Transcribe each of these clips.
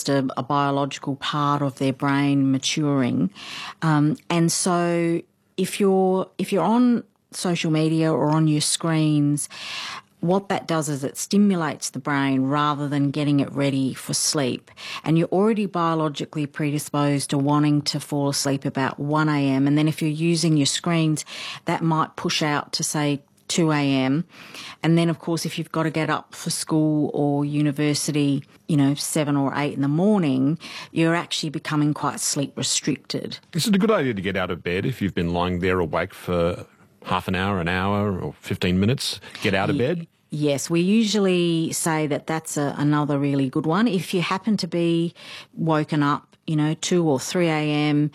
just a biological part of their brain maturing. And so if you're on social media or on your screens, what that does is it stimulates the brain rather than getting it ready for sleep. And you're already biologically predisposed to wanting to fall asleep about 1 a.m. And then if you're using your screens, that might push out to, say, 2 a.m. And then, of course, if you've got to get up for school or university, 7 or 8 in the morning, you're actually becoming quite sleep restricted. Is it a good idea to get out of bed if you've been lying there awake for half an hour, or 15 minutes? Get out of bed? Yes, we usually say that that's another really good one. If you happen to be woken up, 2 or 3 a.m.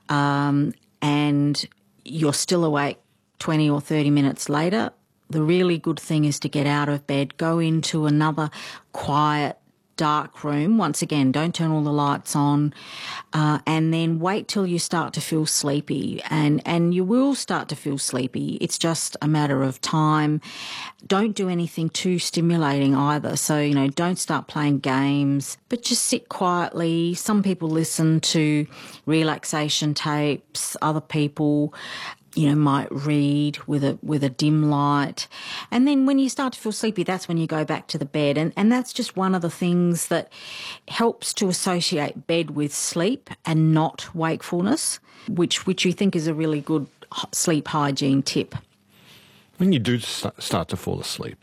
And you're still awake 20 or 30 minutes later, the really good thing is to get out of bed, go into another quiet, dark room. Once again, don't turn all the lights on, and then wait till you start to feel sleepy. And you will start to feel sleepy. It's just a matter of time. Don't do anything too stimulating either. So, don't start playing games, but just sit quietly. Some people listen to relaxation tapes. Other people might read with a dim light. And then when you start to feel sleepy, that's when you go back to the bed. And that's just one of the things that helps to associate bed with sleep and not wakefulness, which you think is a really good sleep hygiene tip. When you do start to fall asleep,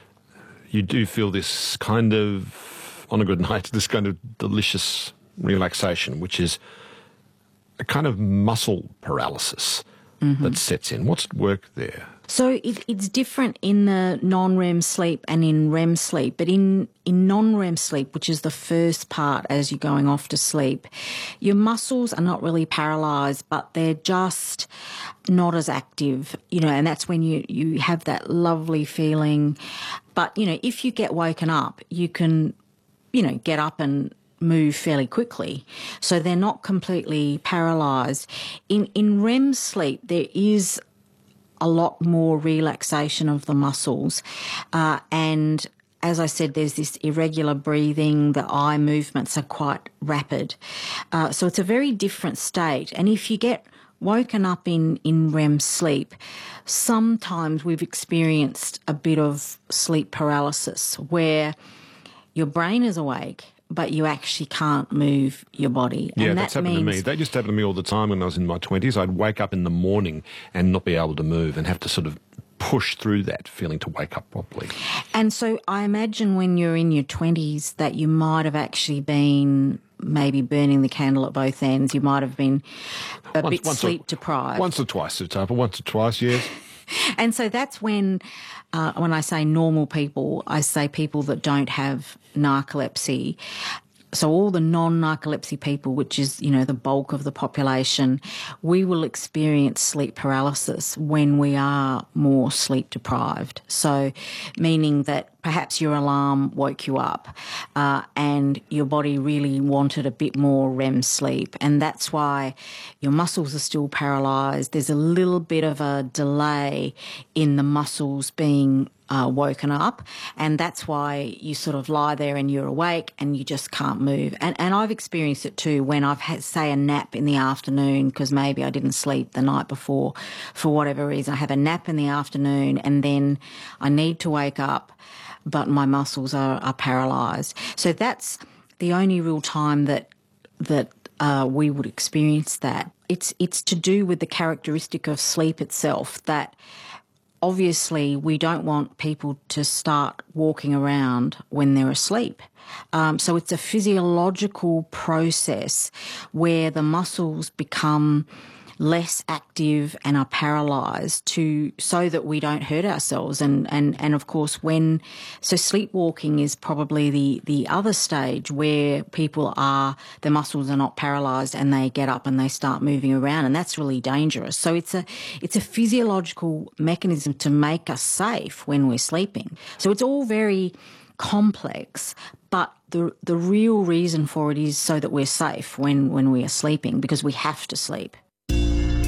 you do feel this kind of, on a good night, this kind of delicious relaxation, which is a kind of muscle paralysis. Mm-hmm. That sets in. What's at work there? So it's different in the non-REM sleep and in REM sleep. But in non-REM sleep, which is the first part as you're going off to sleep, your muscles are not really paralysed, but they're just not as active, and that's when you have that lovely feeling. But, if you get woken up, you can, get up and move fairly quickly. So they're not completely paralysed. In REM sleep, there is a lot more relaxation of the muscles. And as I said, there's this irregular breathing, the eye movements are quite rapid. So it's a very different state. And if you get woken up in REM sleep, sometimes we've experienced a bit of sleep paralysis where your brain is awake, but you actually can't move your body. Yeah, that's happened to me. That used to happen to me all the time when I was in my 20s. I'd wake up in the morning and not be able to move and have to sort of push through that feeling to wake up properly. And so I imagine when you're in your 20s that you might have actually been maybe burning the candle at both ends. You might have been a bit sleep deprived. Once or twice, Sutapa. Once or twice, yes. And so that's when I say normal people, I say people that don't have narcolepsy. So all the non-narcolepsy people, which is, the bulk of the population, we will experience sleep paralysis when we are more sleep deprived. So meaning that perhaps your alarm woke you up and your body really wanted a bit more REM sleep, and that's why your muscles are still paralysed. There's a little bit of a delay in the muscles being woken up, and that's why you sort of lie there and you're awake and you just can't move. And I've experienced it too when I've had, say, a nap in the afternoon because maybe I didn't sleep the night before for whatever reason. I have a nap in the afternoon and then I need to wake up, but my muscles are paralysed. So that's the only real time that we would experience that. It's to do with the characteristic of sleep itself, that obviously we don't want people to start walking around when they're asleep. So it's a physiological process where the muscles become less active and are paralysed so that we don't hurt ourselves. And of course so sleepwalking is probably the other stage where their muscles are not paralysed and they get up and they start moving around, and that's really dangerous. So it's a physiological mechanism to make us safe when we're sleeping. So it's all very complex, but the real reason for it is so that we're safe when we are sleeping, because we have to sleep.